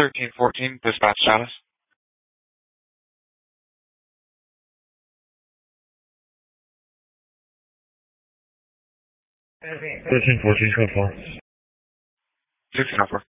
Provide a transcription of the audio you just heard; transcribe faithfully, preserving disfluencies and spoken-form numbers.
thirteen fourteen, dispatch status. thirteen fourteen, twelve four. sixteen oh four.